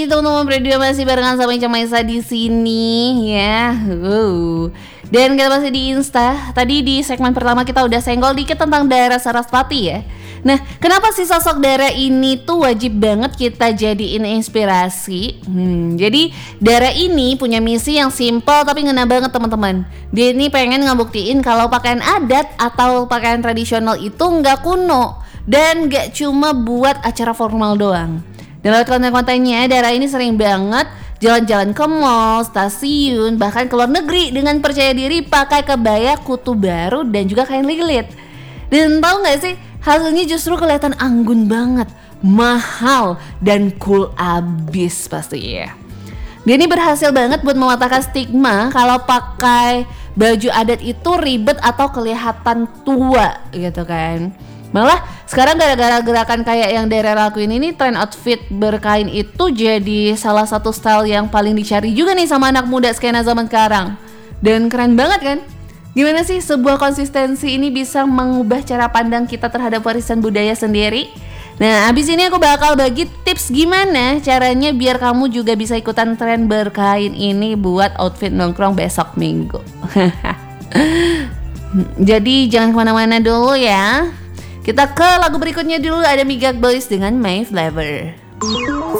Teman-teman berdua masih barengan sama Ica Maisa di sini ya. Dan kita masih di Insta. Tadi di segmen pertama kita udah senggol dikit tentang Dara Sarasvati ya. Nah, kenapa sih sosok Dara ini tuh wajib banget kita jadiin inspirasi? Jadi Dara ini punya misi yang simple tapi ngena banget teman-teman. Dia ini pengen ngebuktiin kalau pakaian adat atau pakaian tradisional itu nggak kuno dan nggak cuma buat acara formal doang. Dan lewat konten-kontennya, Dara ini sering banget jalan-jalan ke mall, stasiun, bahkan ke luar negeri dengan percaya diri pakai kebaya kutu baru dan juga kain lilit. Dan tahu nggak sih, hasilnya justru kelihatan anggun banget, mahal dan cool abis pastinya. Dia ini berhasil banget buat mematahkan stigma kalau pakai baju adat itu ribet atau kelihatan tua gitu kan. Malah sekarang gara-gara gerakan kayak yang Dara lakuin ini, tren outfit berkain itu jadi salah satu style yang paling dicari juga nih sama anak muda skena zaman sekarang. Dan keren banget kan? Gimana sih sebuah konsistensi ini bisa mengubah cara pandang kita terhadap warisan budaya sendiri? Nah, abis ini aku bakal bagi tips gimana caranya biar kamu juga bisa ikutan tren berkain ini buat outfit nongkrong besok minggu. Jadi jangan kemana-mana dulu ya. Kita ke lagu berikutnya dulu, ada Migak Boys dengan My Flavor.